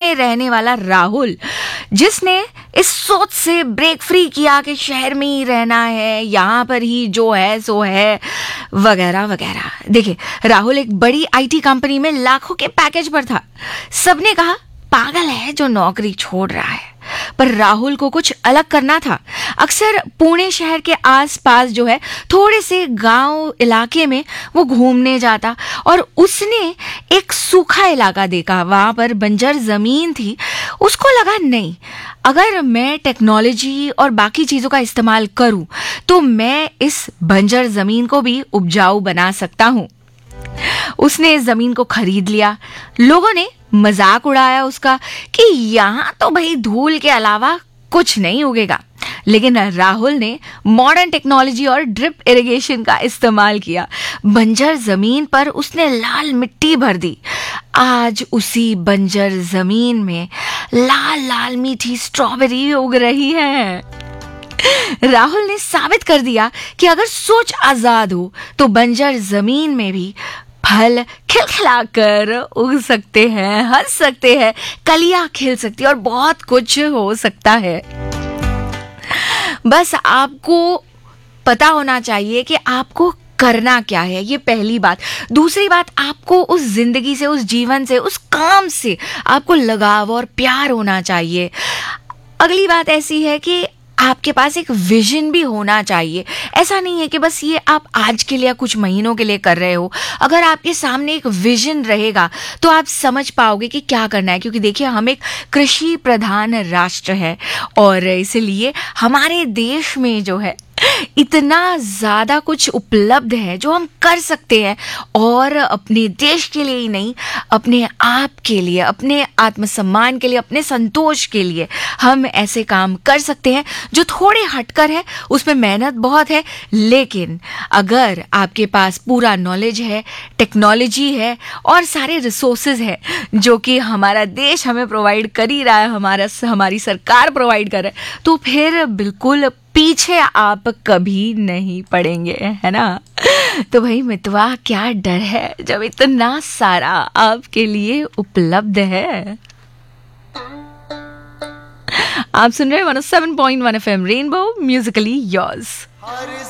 में रहने वाला राहुल, जिसने इस सोच से ब्रेक फ्री किया कि शहर में ही रहना है, यहाँ पर ही जो है सो है, वगैरह वगैरह। देखिए, राहुल एक बड़ी आईटी कंपनी में लाखों के पैकेज पर था। सबने कहा पागल है जो नौकरी छोड़ रहा है, पर राहुल को कुछ अलग करना था। अक्सर पुणे शहर के आसपास जो है थोड़े से गांव इलाके में वो घूमने जाता और उसने एक सूखा इलाका देखा। वहां पर बंजर जमीन थी। उसको लगा नहीं, अगर मैं टेक्नोलॉजी और बाकी चीजों का इस्तेमाल करूं तो मैं इस बंजर जमीन को भी उपजाऊ बना सकता हूं। उसने इस जमीन को खरीद लिया। लोगों ने मजाक उड़ाया उसका कि यहाँ तो भाई धूल के अलावा कुछ नहीं उगेगा, लेकिन राहुल ने मॉडर्न टेक्नोलॉजी और ड्रिप इरिगेशन का इस्तेमाल किया। बंजर जमीन पर उसने लाल मिट्टी भर दी। आज उसी बंजर जमीन में लाल लाल मीठी स्ट्रॉबेरी उग रही है। राहुल ने साबित कर दिया कि अगर सोच आजाद हो तो बंजर जमीन में भी फल खिलखिलाकर उग सकते हैं, हंस सकते हैं, कलियां खिल सकती है और बहुत कुछ हो सकता है। बस आपको पता होना चाहिए कि आपको करना क्या है, ये पहली बात। दूसरी बात, आपको उस जिंदगी से, उस जीवन से, उस काम से आपको लगाव और प्यार होना चाहिए। अगली बात ऐसी है कि आपके पास एक विजन भी होना चाहिए। ऐसा नहीं है कि बस ये आप आज के लिए, कुछ महीनों के लिए कर रहे हो। अगर आपके सामने एक विजन रहेगा तो आप समझ पाओगे कि क्या करना है, क्योंकि देखिए हम एक कृषि प्रधान राष्ट्र है और इसलिए हमारे देश में जो है इतना ज़्यादा कुछ उपलब्ध है जो हम कर सकते हैं और अपने देश के लिए ही नहीं, अपने आप के लिए, अपने आत्मसम्मान के लिए, अपने संतोष के लिए हम ऐसे काम कर सकते हैं जो थोड़े हटकर है, उसमें मेहनत बहुत है, लेकिन अगर आपके पास पूरा नॉलेज है, टेक्नोलॉजी है और सारे रिसोर्सेज है जो कि हमारा देश हमें प्रोवाइड कर ही रहा है, हमारी सरकार प्रोवाइड कर रहा है, तो फिर बिल्कुल पीछे आप कभी नहीं पड़ेंगे, है ना। तो भाई मितवा, क्या डर है जब इतना सारा आपके लिए उपलब्ध है। आप सुन रहे हैं 107.1 FM रेनबो, म्यूजिकली योर्स।